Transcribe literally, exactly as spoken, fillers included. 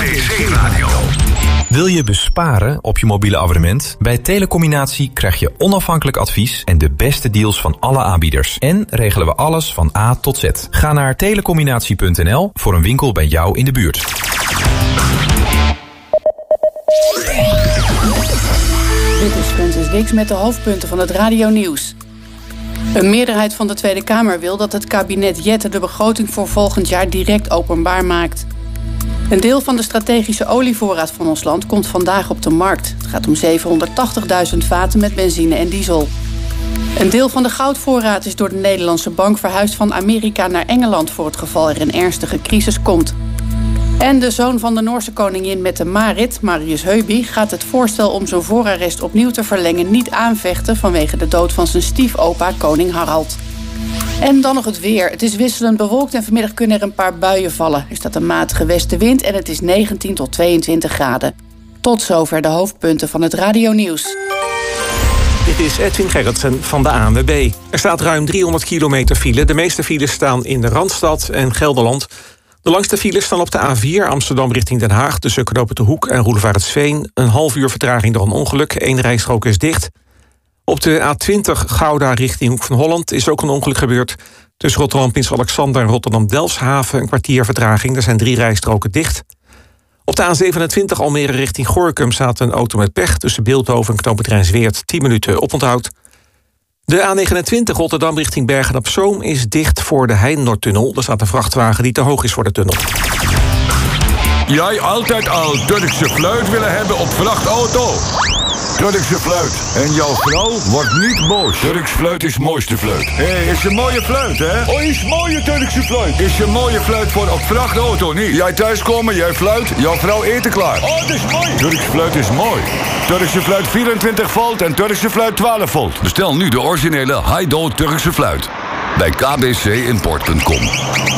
C-Radio. Wil je besparen op je mobiele abonnement? Bij Telecombinatie krijg je onafhankelijk advies en de beste deals van alle aanbieders. En regelen we alles van A tot Z. Ga naar telecombinatie punt n l voor een winkel bij jou in de buurt. Dit is Francis Dix met de hoofdpunten van het radionieuws. Een meerderheid van de Tweede Kamer wil dat het kabinet Jette de begroting voor volgend jaar direct openbaar maakt. Een deel van de strategische olievoorraad van ons land komt vandaag op de markt. Het gaat om zevenhonderdtachtigduizend vaten met benzine en diesel. Een deel van de goudvoorraad is door de Nederlandse bank verhuisd van Amerika naar Engeland voor het geval er een ernstige crisis komt. En de zoon van de Noorse koningin met de Marit, Marius Heuby, gaat het voorstel om zijn voorarrest opnieuw te verlengen niet aanvechten vanwege de dood van zijn stiefopa, koning Harald. En dan nog het weer. Het is wisselend bewolkt en vanmiddag kunnen er een paar buien vallen. Er staat een matige westenwind en het is negentien tot tweeëntwintig graden. Tot zover de hoofdpunten van het radionieuws. Dit is Edwin Gerritsen van de A N W B. Er staat ruim driehonderd kilometer file. De meeste files staan in de Randstad en Gelderland. De langste files staan op de A vier Amsterdam richting Den Haag, tussen Knoopend De Hoek en Roelevaretsveen. Een half uur vertraging door een ongeluk. Eén rijstrook is dicht. Op de A twintig Gouda richting Hoek van Holland is ook een ongeluk gebeurd. Tussen Rotterdam Prins Alexander en Rotterdam Delfshaven een kwartier vertraging. Er zijn drie rijstroken dicht. Op de A zevenentwintig Almere richting Gorinchem staat een auto met pech. Tussen Beeldhoven en Knoopend Rijnsweert tien minuten oponthoud. De A negenentwintig Rotterdam richting Bergen-op-Zoom is dicht voor de Heinenoordtunnel. Er staat een vrachtwagen die te hoog is voor de tunnel. Jij altijd al Turkse fluit willen hebben op vrachtauto? Turkse fluit. En jouw vrouw wordt niet boos. Turks fluit is mooiste fluit. Hé, hey, is een mooie fluit, hè? Oh, is mooie Turkse fluit. Is een mooie fluit voor op vrachtauto, niet? Jij thuiskomen, jij fluit, jouw vrouw eten klaar. Oh, dat is mooi. Turks fluit is mooi. Turkse fluit vierentwintig volt en Turkse fluit twaalf volt. Bestel nu de originele Haido Turkse fluit. Bij k b c import punt com.